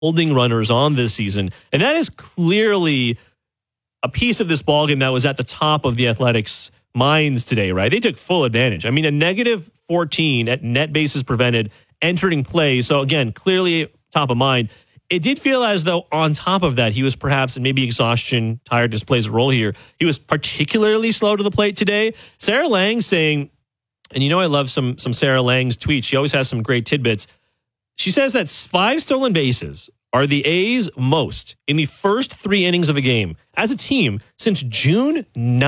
holding runners on this season. And that is clearly a piece of this ballgame that was at the top of the Athletics' minds today, right? They took full advantage. I mean, a negative 14 at net bases prevented entering play. So again, clearly top of mind. It did feel as though on top of that, he was perhaps, and maybe exhaustion, tiredness plays a role here, he was particularly slow to the plate today. Sarah Lang saying, and I love some Sarah Lang's tweets. She always has some great tidbits. She says that 5 stolen bases are the A's most in the first 3 innings of a game as a team since June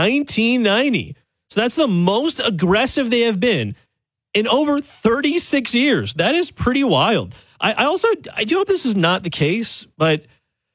1990. So that's the most aggressive they have been in over 36 years. That is pretty wild. I do hope this is not the case, but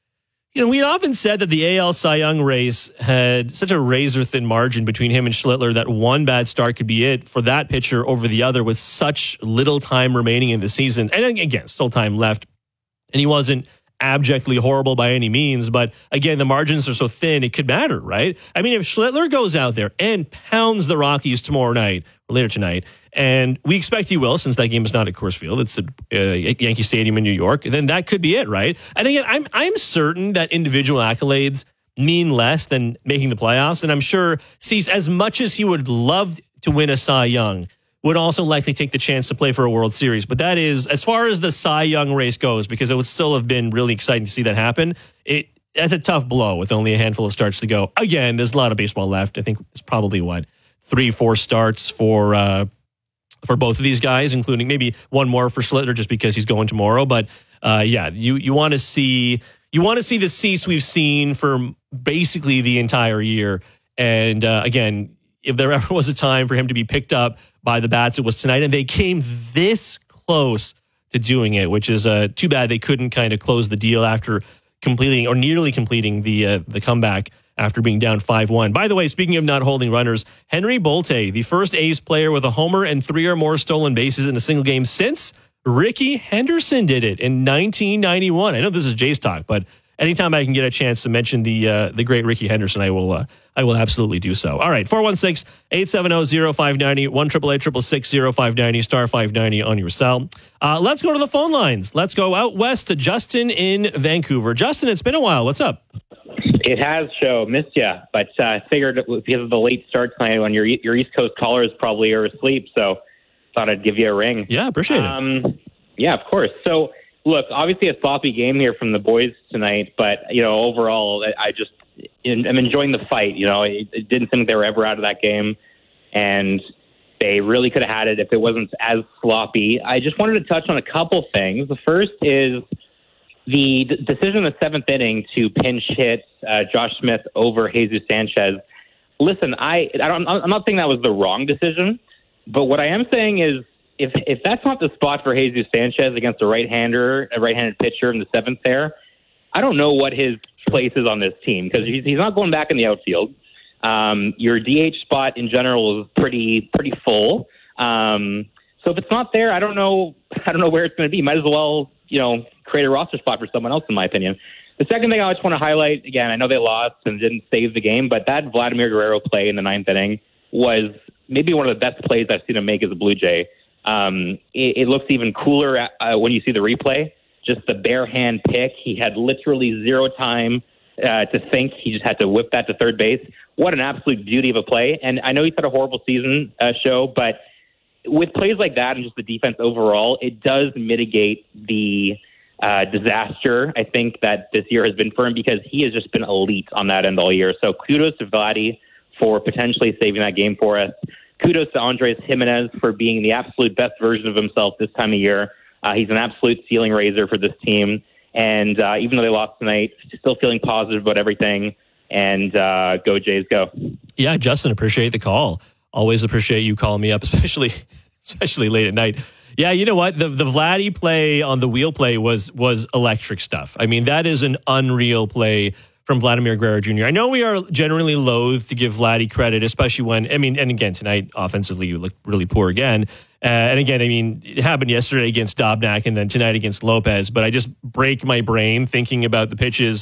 we had often said that the AL Cy Young race had such a razor-thin margin between him and Schlittler that one bad start could be it for that pitcher over the other with such little time remaining in the season. And again, still time left. And he wasn't abjectly horrible by any means, but again, the margins are so thin, it could matter, right? I mean, if Schlittler goes out there and pounds the Rockies tomorrow night, or later tonight, and we expect he will, since that game is not at Coors Field, it's at Yankee Stadium in New York, then that could be it, right? And again, I'm certain that individual accolades mean less than making the playoffs, and I'm sure Cease, as much as he would love to win a Cy Young, would also likely take the chance to play for a World Series. But that is, as far as the Cy Young race goes, because it would still have been really exciting to see that happen, that's a tough blow with only a handful of starts to go. Again, there's a lot of baseball left. I think it's probably, 3-4 starts for both of these guys, including maybe one more for Schlittler just because he's going tomorrow. But you want to see the Cease we've seen for basically the entire year. And again, if there ever was a time for him to be picked up by the bats, it was tonight, and they came this close to doing it, which is too bad they couldn't kind of close the deal after completing or nearly completing the comeback after being down 5-1. By the way, speaking of not holding runners, Henry Bolte, the first A's player with a homer and 3 or more stolen bases in a single game since Ricky Henderson did it in 1991. I know this is Jays talk, but anytime I can get a chance to mention the great Ricky Henderson, I will absolutely do so. All right, 416-870-0590, 1-888-666-0590, star 590 on your cell. Let's go to the phone lines. Let's go out west to Justin in Vancouver. Justin, it's been a while. What's up? It has, Joe. Missed you, but figured because of the late start tonight when your East Coast callers probably are asleep, so thought I'd give you a ring. Yeah, appreciate it. Yeah, of course. So, look, obviously a sloppy game here from the boys tonight, but, overall, I'm enjoying the fight. It didn't seem like they were ever out of that game, and they really could have had it if it wasn't as sloppy. I just wanted to touch on a couple things. The first is the decision in the 7th inning to pinch hit Josh Smith over Jesus Sanchez. Listen, I'm not saying that was the wrong decision, but what I am saying is if that's not the spot for Jesus Sanchez against a right-handed pitcher in the 7th there, I don't know what his place is on this team because he's not going back in the outfield. Your DH spot in general is pretty full. So if it's not there, I don't know where it's going to be. Might as well, create a roster spot for someone else, in my opinion. The second thing I just want to highlight, again, I know they lost and didn't save the game, but that Vladimir Guerrero play in the 9th inning was maybe one of the best plays I've seen him make as a Blue Jay. It looks even cooler when you see the replay. Just the bare hand pick. He had literally zero time to think. He just had to whip that to third base. What an absolute beauty of a play. And I know he's had a horrible season, Show, but with plays like that and just the defense overall, it does mitigate the disaster, I think, that this year has been for him because he has just been elite on that end all year. So kudos to Vladdy for potentially saving that game for us. Kudos to Andres Jimenez for being the absolute best version of himself this time of year. He's an absolute ceiling raiser for this team. And even though they lost tonight, still feeling positive about everything. And go Jays, go. Yeah, Justin, appreciate the call. Always appreciate you calling me up, especially late at night. Yeah, you know what? The Vladdy play on the wheel play was electric stuff. I mean, that is an unreal play from Vladimir Guerrero Jr. I know we are generally loath to give Vladdy credit, especially when, and again, tonight, offensively, you look really poor again. And again, it happened yesterday against Dobnak and then tonight against Lopez. But I just break my brain thinking about the pitches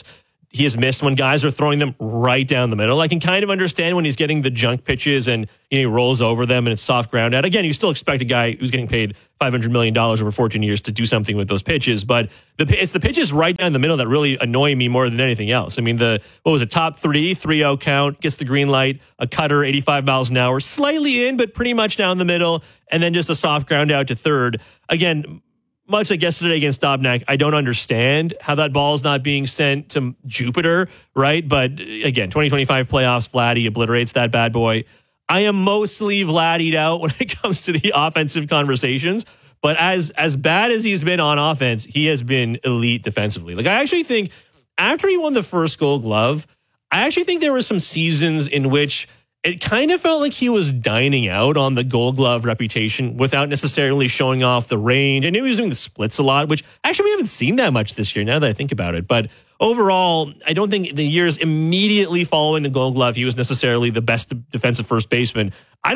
he has missed when guys are throwing them right down the middle. I can kind of understand when he's getting the junk pitches and he rolls over them and it's soft ground out. Again, you still expect a guy who's getting paid $500 million over 14 years to do something with those pitches, but it's the pitches right down the middle that really annoy me more than anything else. I mean, top 3-0 count, gets the green light, a cutter, 85 miles an hour, slightly in, but pretty much down the middle, and then just a soft ground out to third. Again, much like yesterday against Dobnak, I don't understand how that ball is not being sent to Jupiter, right? But again, 2025 playoffs, Vladdy obliterates that bad boy. I am mostly Vladdied out when it comes to the offensive conversations, but as bad as he's been on offense, he has been elite defensively. Like, I actually think after he won the first Gold Glove, I actually think there were some seasons in which it kind of felt like he was dining out on the Gold Glove reputation without necessarily showing off the range. And he was doing the splits a lot, which actually we haven't seen that much this year now that I think about it. But overall, I don't think the years immediately following the Gold Glove, he was necessarily the best defensive first baseman.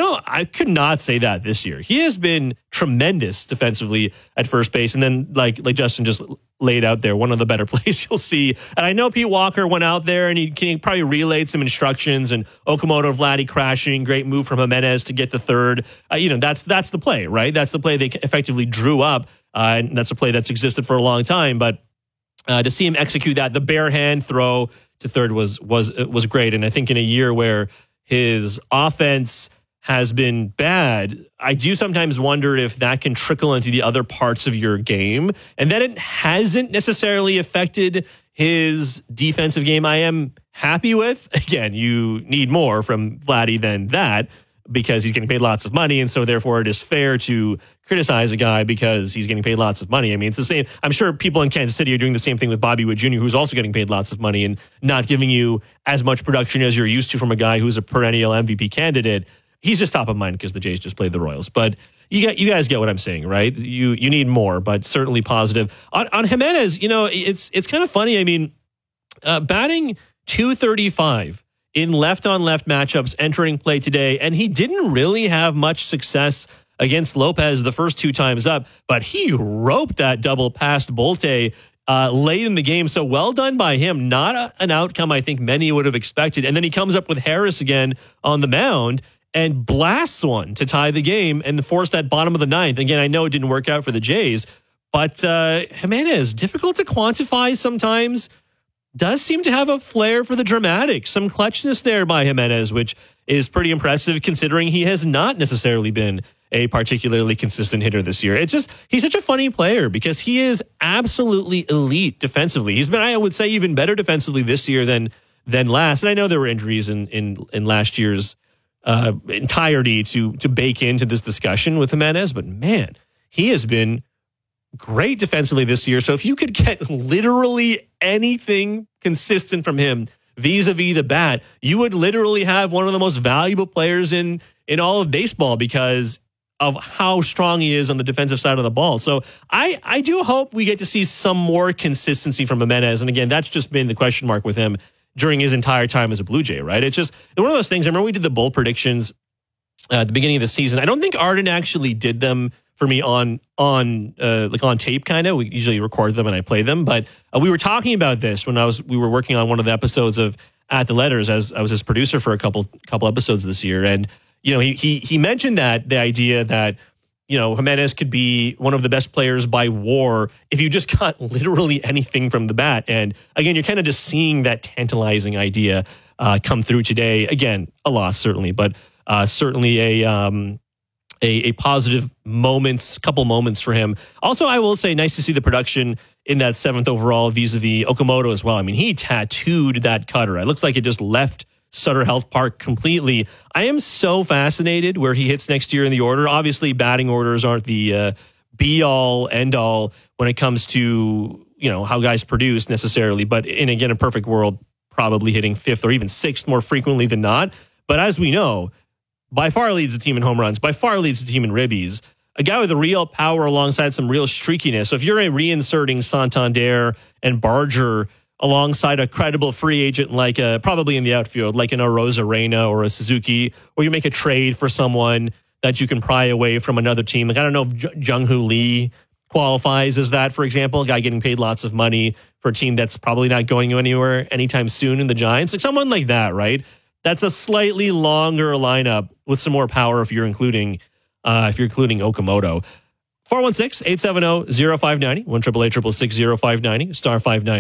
I could not say that this year. He has been tremendous defensively at first base. And then like Justin just laid out there, one of the better plays you'll see. And I know Pete Walker went out there and he probably relayed some instructions, and Okamoto, Vladdy crashing, great move from Jimenez to get the third. That's the play, right? That's the play they effectively drew up. And that's a play that's existed for a long time. But to see him execute that, the bare hand throw to third was great. And I think in a year where his offense has been bad, I do sometimes wonder if that can trickle into the other parts of your game, and that it hasn't necessarily affected his defensive game. I am happy with. Again, you need more from Vladdy than that, because he's getting paid lots of money, and so therefore it is fair to criticize a guy because he's getting paid lots of money. I mean, it's the same. I'm sure people in Kansas City are doing the same thing with Bobby Witt Jr., who's also getting paid lots of money and not giving you as much production as you're used to from a guy who's a perennial MVP candidate. He's just top of mind because the Jays just played the Royals. But you guys get what I'm saying, right? You need more, but certainly positive. On Jimenez, it's kind of funny. I mean, batting .235 in left-on-left matchups entering play today, and he didn't really have much success against Lopez the first two times up, but he roped that double past Bolte late in the game. So well done by him. Not an outcome I think many would have expected. And then he comes up with Harris again on the mound and blasts one to tie the game and force that bottom of the ninth. Again, I know it didn't work out for the Jays, but Jimenez, difficult to quantify sometimes, does seem to have a flair for the dramatic. Some clutchness there by Jimenez, which is pretty impressive considering he has not necessarily been a particularly consistent hitter this year. He's such a funny player because he is absolutely elite defensively. He's been, I would say, even better defensively this year than last. And I know there were injuries in last year's entirety to bake into this discussion with Jimenez, but man, he has been great defensively this year. So if you could get literally anything consistent from him vis-a-vis the bat, you would literally have one of the most valuable players in all of baseball because of how strong he is on the defensive side of the ball. So I do hope we get to see some more consistency from Jimenez. And again, that's just been the question mark with him during his entire time as a Blue Jay, right? It's just one of those things. I remember we did the bowl predictions at the beginning of the season. I don't think Arden actually did them for me on tape, kind of. We usually record them and I play them, but we were talking about this when we were working on one of the episodes of At the Letters, as I was his producer for a couple episodes this year, and he mentioned that the idea that Jimenez could be one of the best players by WAR if you just got literally anything from the bat. And again, you're kind of just seeing that tantalizing idea come through today. Again, a loss certainly, but certainly a positive couple moments for him. Also, I will say, nice to see the production in that 7th overall vis-a-vis Okamoto as well. I mean, he tattooed that cutter. It looks like it just left Sutter Health Park completely. I am so fascinated where he hits next year in the order. Obviously, batting orders aren't the be-all, end-all when it comes to how guys produce necessarily. But in a perfect world, probably hitting 5th or even 6th more frequently than not. But as we know, by far leads the team in home runs, by far leads the team in ribbies. A guy with a real power alongside some real streakiness. So if you're reinserting Santander and Barger alongside a credible free agent like probably in the outfield, like an Arozarena or a Suzuki, or you make a trade for someone that you can pry away from another team. Like, I don't know if Jung-Hoo Lee qualifies as that, for example, a guy getting paid lots of money for a team that's probably not going anywhere anytime soon in the Giants. Like someone like that, right? That's a slightly longer lineup with some more power if you're including Okamoto. 416-870-0590, 1-888-666-0590, *590.